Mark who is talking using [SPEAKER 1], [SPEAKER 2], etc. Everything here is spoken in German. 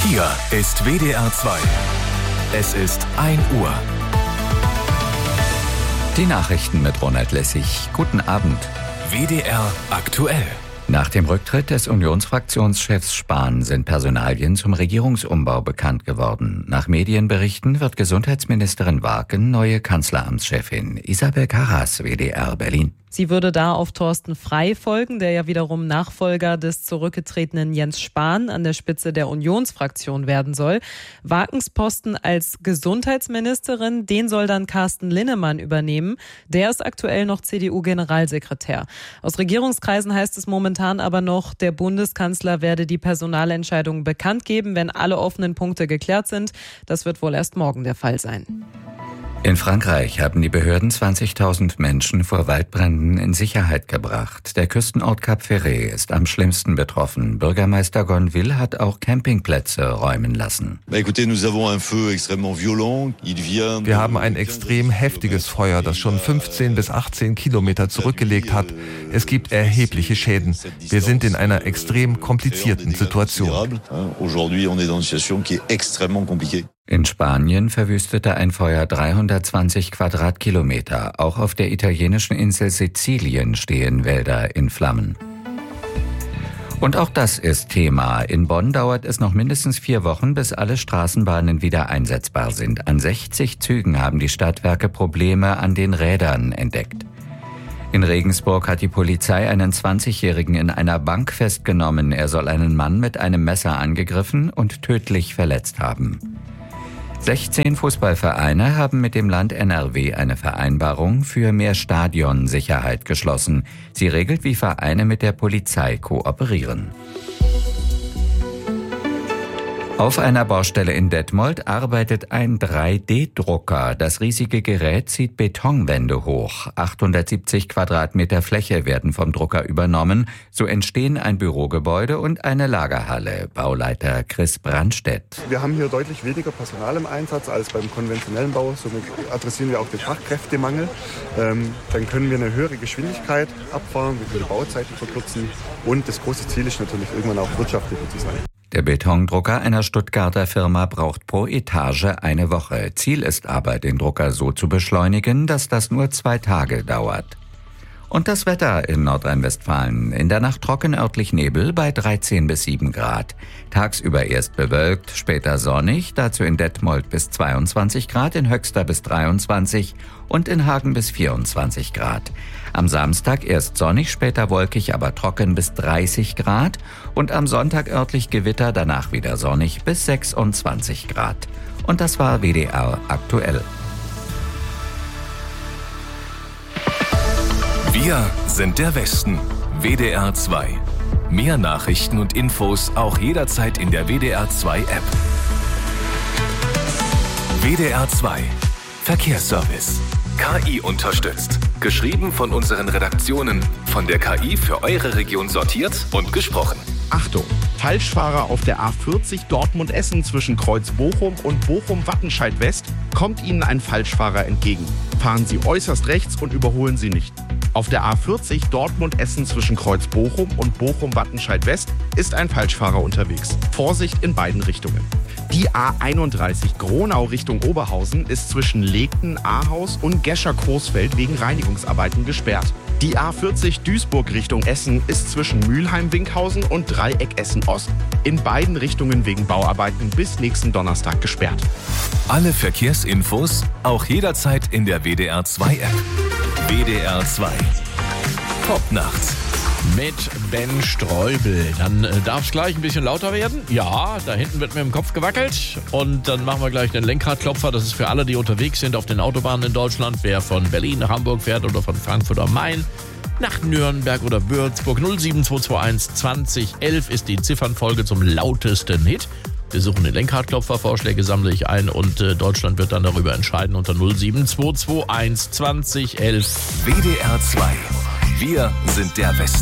[SPEAKER 1] Hier ist WDR 2. Es ist 1 Uhr.
[SPEAKER 2] Die Nachrichten mit Ronald Lessig. Guten Abend.
[SPEAKER 1] WDR aktuell.
[SPEAKER 2] Nach dem Rücktritt des Unionsfraktionschefs Spahn sind Personalien zum Regierungsumbau bekannt geworden. Nach Medienberichten wird Gesundheitsministerin Warken neue Kanzleramtschefin. Isabel Karras, WDR Berlin.
[SPEAKER 3] Sie würde da auf Thorsten Frey folgen, der ja wiederum Nachfolger des zurückgetretenen Jens Spahn an der Spitze der Unionsfraktion werden soll. Warkens Posten als Gesundheitsministerin, den soll dann Carsten Linnemann übernehmen. Der ist aktuell noch CDU-Generalsekretär. Aus Regierungskreisen heißt es momentan aber noch, der Bundeskanzler werde die Personalentscheidung bekannt geben, wenn alle offenen Punkte geklärt sind. Das wird wohl erst morgen der Fall sein.
[SPEAKER 2] In Frankreich haben die Behörden 20.000 Menschen vor Waldbränden in Sicherheit gebracht. Der Küstenort Cap Ferret ist am schlimmsten betroffen. Bürgermeister Gonville hat auch Campingplätze räumen lassen.
[SPEAKER 4] Wir
[SPEAKER 5] haben ein extrem heftiges Feuer, das schon 15 bis 18 Kilometer zurückgelegt hat. Es gibt erhebliche Schäden. Wir sind in einer extrem komplizierten Situation.
[SPEAKER 2] In Spanien verwüstete ein Feuer 320 Quadratkilometer. Auch auf der italienischen Insel Sizilien stehen Wälder in Flammen. Und auch das ist Thema. In Bonn dauert es noch mindestens 4 Wochen, bis alle Straßenbahnen wieder einsetzbar sind. An 60 Zügen haben die Stadtwerke Probleme an den Rädern entdeckt. In Regensburg hat die Polizei einen 20-Jährigen in einer Bank festgenommen. Er soll einen Mann mit einem Messer angegriffen und tödlich verletzt haben. 16 Fußballvereine haben mit dem Land NRW eine Vereinbarung für mehr Stadionsicherheit geschlossen. Sie regelt, wie Vereine mit der Polizei kooperieren. Auf einer Baustelle in Detmold arbeitet ein 3D-Drucker. Das riesige Gerät zieht Betonwände hoch. 870 Quadratmeter Fläche werden vom Drucker übernommen. So entstehen ein Bürogebäude und eine Lagerhalle. Bauleiter Chris Brandstedt.
[SPEAKER 6] Wir haben hier deutlich weniger Personal im Einsatz als beim konventionellen Bau. Somit adressieren wir auch den Fachkräftemangel. Dann können wir eine höhere Geschwindigkeit abfahren, wir können Bauzeiten verkürzen. Und das große Ziel ist natürlich, irgendwann auch wirtschaftlicher zu sein.
[SPEAKER 2] Der Betondrucker einer Stuttgarter Firma braucht pro Etage eine Woche. Ziel ist aber, den Drucker so zu beschleunigen, dass das nur 2 Tage dauert. Und das Wetter in Nordrhein-Westfalen. In der Nacht trocken, örtlich Nebel bei 13 bis 7 Grad. Tagsüber erst bewölkt, später sonnig, dazu in Detmold bis 22 Grad, in Höxter bis 23 und in Hagen bis 24 Grad. Am Samstag erst sonnig, später wolkig, aber trocken bis 30 Grad und am Sonntag örtlich Gewitter, danach wieder sonnig bis 26 Grad. Und das war WDR aktuell.
[SPEAKER 1] Wir sind der Westen. WDR 2. Mehr Nachrichten und Infos auch jederzeit in der WDR 2 App. WDR 2. Verkehrsservice. KI unterstützt. Geschrieben von unseren Redaktionen. Von der KI für eure Region sortiert und gesprochen.
[SPEAKER 7] Achtung! Falschfahrer auf der A40 Dortmund-Essen zwischen Kreuz Bochum und Bochum-Wattenscheid West kommt Ihnen ein Falschfahrer entgegen. Fahren Sie äußerst rechts und überholen Sie nicht. Auf der A40 Dortmund-Essen zwischen Kreuz Bochum und Bochum-Wattenscheid West ist ein Falschfahrer unterwegs. Vorsicht in beiden Richtungen. Die A31 Gronau Richtung Oberhausen ist zwischen Legten, Ahaus und Gescher-Coesfeld wegen Reinigungsarbeiten gesperrt. Die A40 Duisburg Richtung Essen ist zwischen Mülheim-Winkhausen und Dreieck Essen-Ost in beiden Richtungen wegen Bauarbeiten bis nächsten Donnerstag gesperrt.
[SPEAKER 1] Alle Verkehrsinfos auch jederzeit in der WDR 2 App. WDR 2. Top nachts.
[SPEAKER 8] Mit Ben Streubel. Dann darf es gleich ein bisschen lauter werden. Ja, da hinten wird mir im Kopf gewackelt. Und dann machen wir gleich den Lenkradklopfer. Das ist für alle, die unterwegs sind auf den Autobahnen in Deutschland. Wer von Berlin nach Hamburg fährt oder von Frankfurt am Main nach Nürnberg oder Würzburg. 07221 2011 ist die Ziffernfolge zum lautesten Hit. Wir suchen den Lenkradklopfer, Vorschläge sammle ich ein und Deutschland wird dann darüber entscheiden unter 07221 2011.
[SPEAKER 1] WDR 2. Wir sind der Westen.